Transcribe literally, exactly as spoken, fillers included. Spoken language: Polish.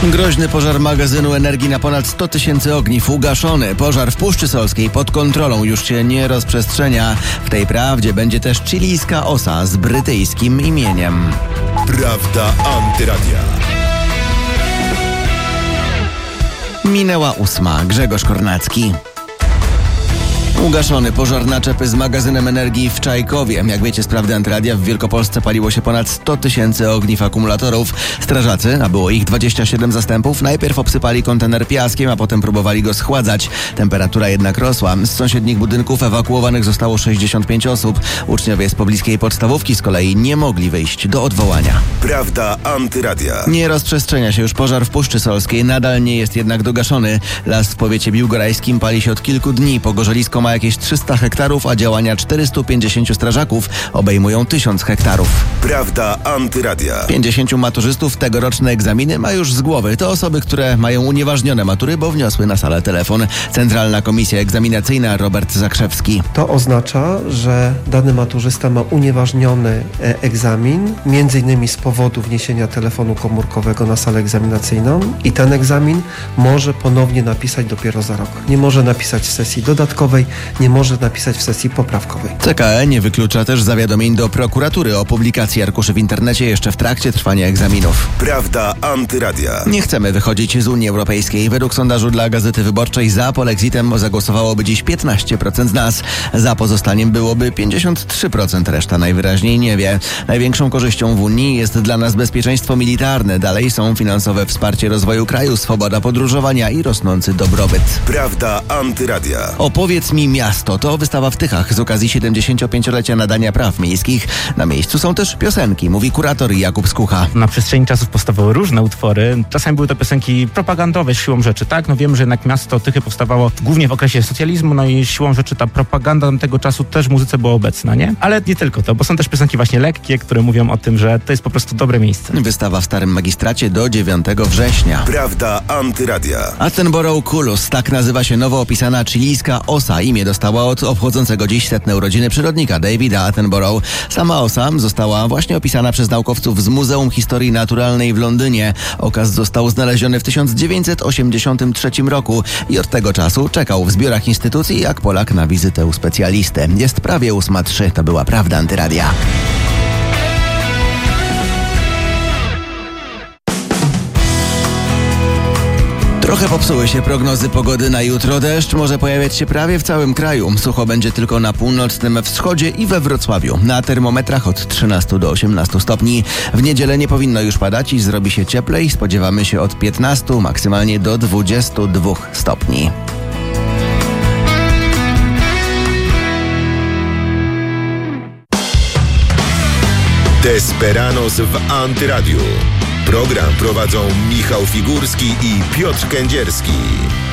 Groźny pożar magazynu energii na ponad sto tysięcy ogniw ugaszony. Pożar w Puszczy Solskiej pod kontrolą już się nie rozprzestrzenia. W tej prawdzie będzie też chilijska osa z brytyjskim imieniem. Prawda Antyradia. Minęła ósma. Grzegorz Kornacki. Ugaszony pożar naczepy z magazynem energii w Czajkowie. Jak wiecie z Prawdy Antyradia, w Wielkopolsce paliło się ponad sto tysięcy ogniw akumulatorów. Strażacy, a było ich dwadzieścia siedem zastępów, najpierw obsypali kontener piaskiem, a potem próbowali go schładzać. Temperatura jednak rosła. Z sąsiednich budynków ewakuowanych zostało sześćdziesiąt pięć osób. Uczniowie z pobliskiej podstawówki z kolei nie mogli wyjść do odwołania. Prawda Antyradia. Nie rozprzestrzenia się już pożar w Puszczy Solskiej, nadal nie jest jednak dogaszony. Las w powiecie biłgorajskim pali się od kilku dni. Pogorzelisko ma jakieś trzysta hektarów, a działania czterystu pięćdziesięciu strażaków obejmują tysiąc hektarów. Prawda Antyradia. pięćdziesięciu maturzystów tegoroczne egzaminy ma już z głowy. To osoby, które mają unieważnione matury, bo wniosły na salę telefon. Centralna Komisja Egzaminacyjna Robert Zakrzewski. To oznacza, że dany maturzysta ma unieważniony egzamin, między innymi z powodu wniesienia telefonu komórkowego na salę egzaminacyjną i ten egzamin może ponownie napisać dopiero za rok. Nie może napisać w sesji dodatkowej, nie może napisać w sesji poprawkowej. C K E nie wyklucza też zawiadomień do prokuratury o publikacji arkuszy w internecie jeszcze w trakcie trwania egzaminów. Prawda Antyradia. Nie chcemy wychodzić z Unii Europejskiej. Według sondażu dla Gazety Wyborczej za polexitem zagłosowałoby dziś piętnaście procent z nas. Za pozostaniem byłoby pięćdziesiąt trzy procent, reszta najwyraźniej nie wie. Największą korzyścią w Unii jest dla nas bezpieczeństwo militarne. Dalej są finansowe wsparcie rozwoju kraju, swoboda podróżowania i rosnący dobrobyt. Prawda Antyradia. Opowiedz mi miasto. To wystawa w Tychach z okazji siedemdziesięciopięciolecia nadania praw miejskich. Na miejscu są też piosenki, mówi kurator Jakub Skucha. Na przestrzeni czasów powstawały różne utwory. Czasami były to piosenki propagandowe siłą rzeczy, tak? No wiemy, że jednak miasto Tychy powstawało głównie w okresie socjalizmu, no i siłą rzeczy ta propaganda tego czasu też w muzyce była obecna, nie? Ale nie tylko to, bo są też piosenki właśnie lekkie, które mówią o tym, że to jest po prostu dobre miejsce. Wystawa w Starym Magistracie do dziewiątego września. Prawda Antyradia. Attenborough Kulus, tak nazywa się nowo opisana chilijska osa. Imię dostała od obchodzącego dziś setne urodziny przyrodnika Davida Attenborough. Sama osa została właśnie opisana przez naukowców z Muzeum Historii Naturalnej w Londynie. Okaz został znaleziony w tysiąc dziewięćset osiemdziesiątym trzecim roku i od tego czasu czekał w zbiorach instytucji jak Polak na wizytę u specjalisty. Jest prawie ósma trzy. To była Prawda Antyradia. Trochę popsuły się prognozy pogody na jutro. Deszcz może pojawiać się prawie w całym kraju. Sucho będzie tylko na północnym wschodzie i we Wrocławiu. Na termometrach od trzynastu do osiemnastu stopni. W niedzielę nie powinno już padać i zrobi się cieplej. Spodziewamy się od piętnastu, maksymalnie do dwudziestu dwóch stopni. Desperanos w Antyradiu. Program prowadzą Michał Figurski i Piotr Kędzierski.